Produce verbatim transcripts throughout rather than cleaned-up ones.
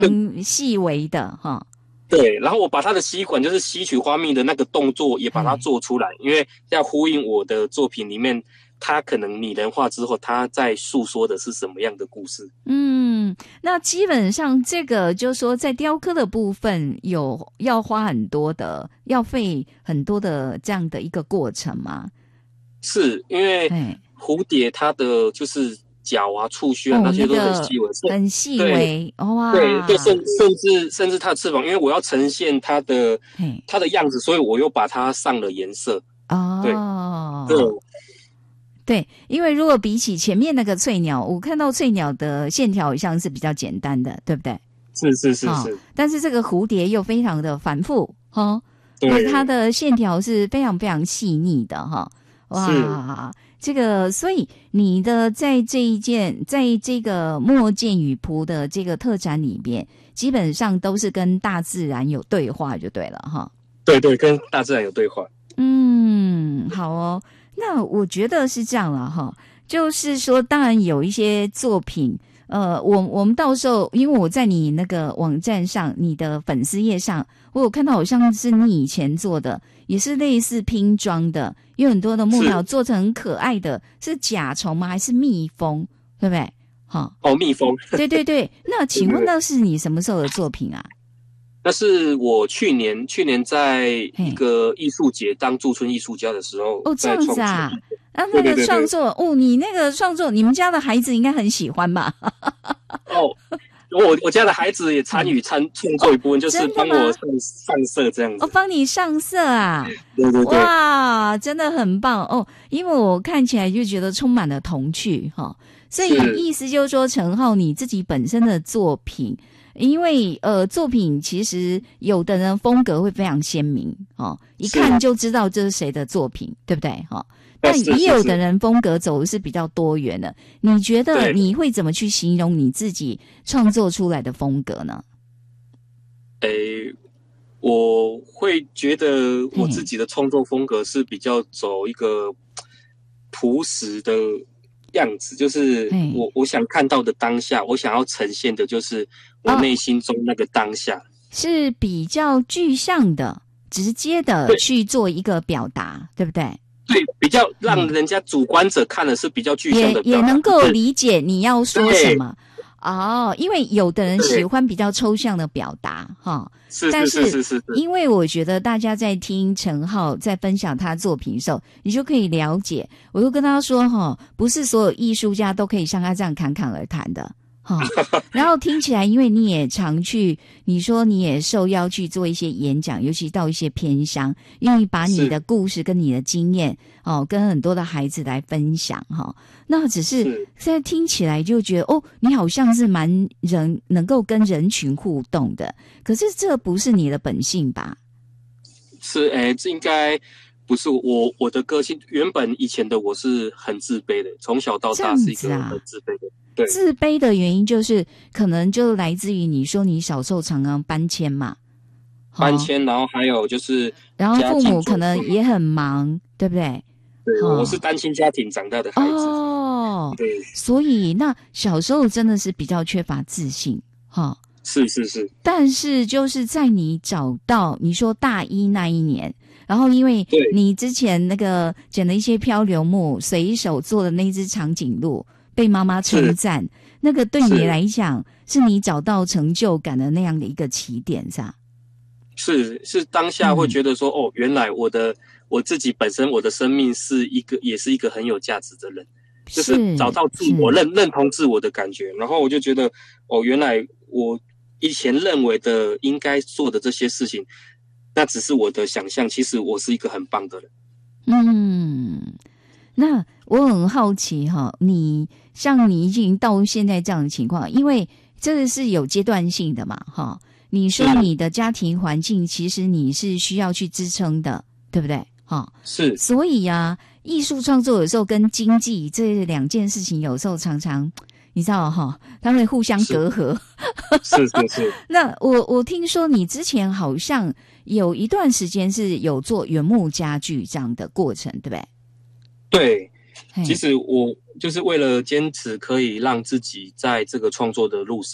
常细微的哈。 对，然后我把它的吸管，就是吸取花蜜的那个动作也把它做出来，因为要呼应我的作品里面，它可能拟人化之后，它在诉说的是什么样的故事。 嗯，那基本上这个就是说在雕刻的部分有要花很多的，要费很多的这样的一个过程吗？ 是因为蝴蝶它的就是脚啊、触须啊、哦、那些都很细微， 那个、很细微哇！ 对，对，甚甚至甚至它的翅膀，因为我要呈现它的它的样子，所以我又把它上了颜色。 哦， 对，对， 对，因为如果比起前面那个翠鸟，我看到翠鸟的线条好像是比较简单的，对不对？ 是是是是。 哦、但是这个蝴蝶又非常的繁复哈、哦，因为它的线条是非常非常细腻的哈。哇，这个，所以你的在这一件，在这个墨见雨仆的这个特展里面，基本上都是跟大自然有对话就对了哈。 对对，跟大自然有对话。 嗯，好哦。那我觉得是这样了哈，就是说，当然有一些作品，呃，我我们到时候，因为我在你那个网站上，你的粉丝页上，我有看到好像是你以前做的，也是类似拼装的，有很多的木条做成很可爱的，是甲虫吗？还是蜜蜂？对不对？哈， 哦，蜜蜂。 对对对。那请问那是你什么时候的作品啊？ 那是我去年去年在一个艺术节当驻村艺术家的时候哦，这样子啊。啊，那个创作哦，你那个创作，你们家的孩子应该很喜欢吧？ 哦，我我家的孩子也参与参创作一部分，就是帮我上上色这样子。 哦，帮你上色啊？ 对对对。 哇，真的很棒哦！因为我看起来就觉得充满了童趣哈、哦，所以意思就是说，承浩你自己本身的作品。因为呃，作品其实有的人风格会非常鲜明哦，一看就知道这是谁的作品，对不对哈、哦？但也有的人风格走的是比较多元的。你觉得你会怎么去形容你自己创作出来的风格呢？ 诶，我会觉得我自己的创作风格是比较走一个朴实的样子，就是我我想看到的当下，我想要呈现的就是我内心中那个当下，哦、 是比较具象的、直接的去做一个表达，对不对？ 对，比较让人家主观者看的是比具象的表达， 也也能够理解你要说什么。哦，因为有的人喜欢比较抽象的表达哈， 是但是是是， 因为我觉得大家在听承浩在分享他作品的时候，你就可以了解。我就跟他说哈，不是所有艺术家都可以像他这样侃侃而谈的哈。然后听起来，因为你也常去，你说你也受邀去做一些演讲，尤其到一些偏乡，愿意把你的故事跟你的经验哦，跟很多的孩子来分享哈。那只是现在听起来就觉得哦，你好像是蛮人能够跟人群互动的，可是这不是你的本性吧？ 是，诶，这应该不是我我的个性。原本以前的我是很自卑的，从小到大是一个很自卑的。对， 自卑的原因就是可能就来自于你说你小时候常常搬迁嘛， 搬迁，然后还有就是， 然后父母可能也很忙，对不对？ 对，哦、我是单亲家庭长大的孩子。 哦， 对， 所以那小时候真的是比较缺乏自信，哈、哦。 是是是。 但是就是在你找到你说大一那一年，然后因为你之前那个捡了一些漂流木，随手做的那只长颈鹿被妈妈称赞，那个对你来讲 是, 是你找到成就感的那样的一个起点，是吧？ 是是，当下会觉得说、嗯、哦，原来我的我自己本身我的生命是一个也是一个很有价值的人，就是找到自我认认同自我的感觉，然后我就觉得哦，原来我以前认为的应该做的这些事情，那只是我的想象，其实我是一个很棒的人。 嗯，那我很好奇哈，你像你已经到现在这样的情况，因为这个是有阶段性的嘛，哈。你说你的家庭环境其实你是需要去支撑的，对不对？哈， 是。所以啊，艺术创作有时候跟经济这两件事情有时候常常你知道哈，他们互相隔阂。 是是 是, 是。 那我我听说你之前好像有一段时间是有做原木家具这样的过程，对不对？ 对，其实我就是为了坚持可以让自己在这个创作的路上，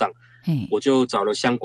我就找了相关